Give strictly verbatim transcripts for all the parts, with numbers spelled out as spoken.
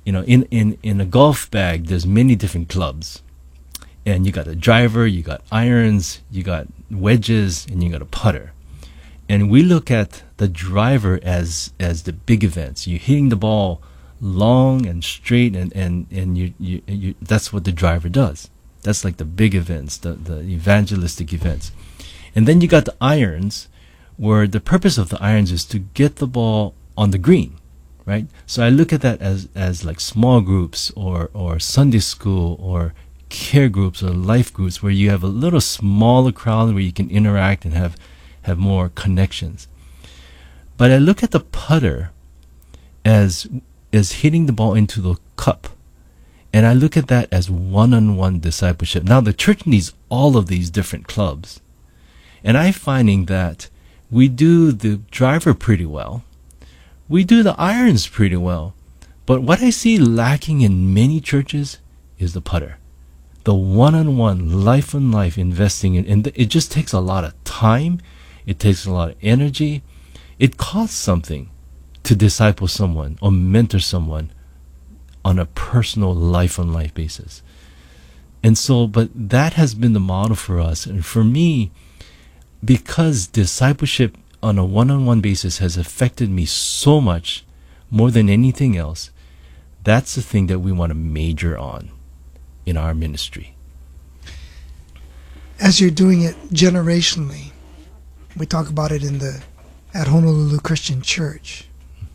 you know, in, in, in a golf bag, there's many different clubs. And you got a driver, you got irons, you got wedges, and you got a putter. And we look at the driver as as the big events. You're hitting the ball long and straight, and, and, and you, you, you that's what the driver does. That's like the big events, the, the evangelistic events. And then you got the irons, where the purpose of the irons is to get the ball on the green, right? So I look at that as, as like small groups or, or Sunday school or care groups or life groups, where you have a little smaller crowd where you can interact and have have more connections. But I look at the putter as as hitting the ball into the cup, and I look at that as one-on-one discipleship. Now the church needs all of these different clubs, and I'm finding that we do the driver pretty well, we do the irons pretty well, but what I see lacking in many churches is the putter. The one-on-one, life-on-life investing in, and it just takes a lot of time. It takes a lot of energy. It costs something to disciple someone or mentor someone on a personal life-on-life basis. And so, but that has been the model for us. And for me, because discipleship on a one-on-one basis has affected me so much, more than anything else, that's the thing that we want to major on in our ministry. As you're doing it generationally, we talk about it in the at Honolulu Christian Church.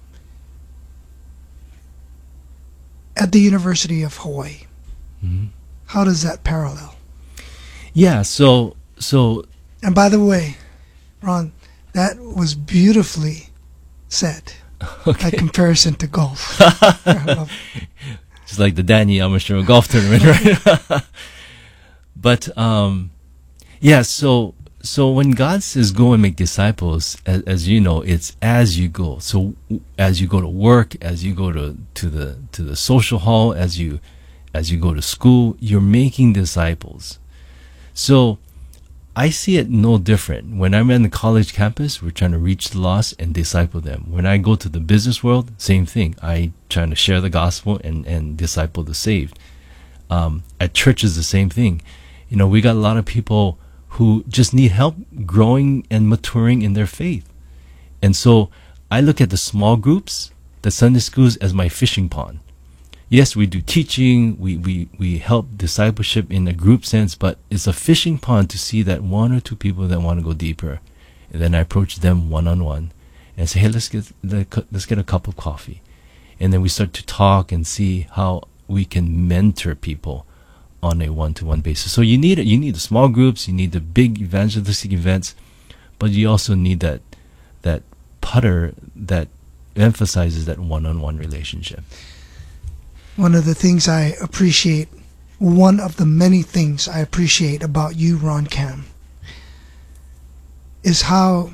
At the University of Hawaii, mm-hmm. How does that parallel? Yeah, so so. And by the way, Ron, that was beautifully said. Okay. By comparison to golf. It's like the Danny Yamashiro golf tournament, right? But um, yeah, so so when God says go and make disciples, as, as you know, it's as you go. So as you go to work, as you go to, to the to the social hall, as you as you go to school, you're making disciples. So I see it no different. When I'm in the college campus, we're trying to reach the lost and disciple them. When I go to the business world, same thing. I trying to share the gospel and, and disciple the saved. Um, at church is the same thing. You know, we got a lot of people who just need help growing and maturing in their faith. And so I look at the small groups, the Sunday schools, as my fishing pond. Yes, we do teaching, we, we, we help discipleship in a group sense, but it's a fishing pond to see that one or two people that want to go deeper. And then I approach them one-on-one and say, hey, let's get, let's get a cup of coffee. And then we start to talk and see how we can mentor people on a one-to-one basis. So you need you need the small groups, you need the big evangelistic events, but you also need that that putter that emphasizes that one-on-one relationship. One of the things I appreciate, one of the many things I appreciate about you, Ron Cam, is how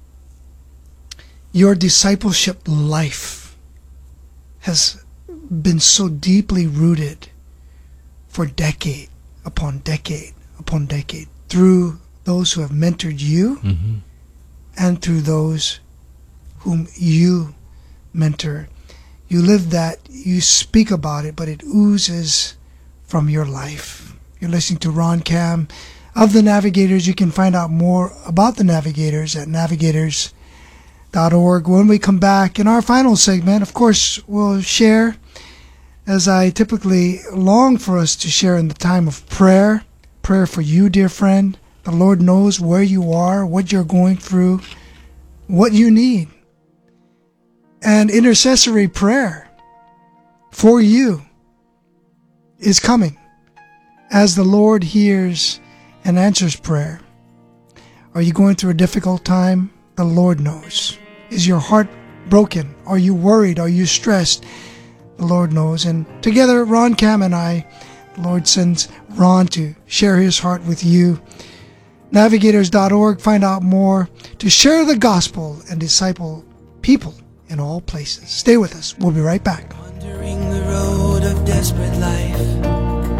your discipleship life has been so deeply rooted for decade upon decade upon decade through those who have mentored you, mm-hmm. and through those whom you mentor. You live that, you speak about it, but it oozes from your life. You're listening to Ron Cam of the Navigators. You can find out more about the Navigators at navigators dot org. When we come back in our final segment, of course, we'll share, as I typically long for us to share in the time of prayer, prayer for you, dear friend. The Lord knows where you are, what you're going through, what you need. And intercessory prayer for you is coming as the Lord hears and answers prayer. Are you going through a difficult time? The Lord knows. Is your heart broken? Are you worried? Are you stressed? The Lord knows. And together, Ron Cam and I, the Lord sends Ron to share his heart with you. navigators dot org, find out more, to share the gospel and disciple people in all places. Stay with us. We'll be right back. Wandering the road of desperate life,